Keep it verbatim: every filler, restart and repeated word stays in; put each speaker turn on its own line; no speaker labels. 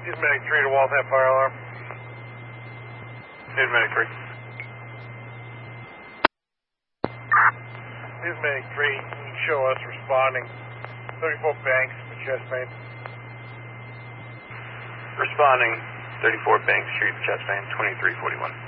He's medic three to Waltham fire alarm.
He's medic three.
He's medic three. You can show us responding. thirty-four Banks for chest pain.
Responding, thirty-four Bank Street, chest pain, twenty-three forty-one.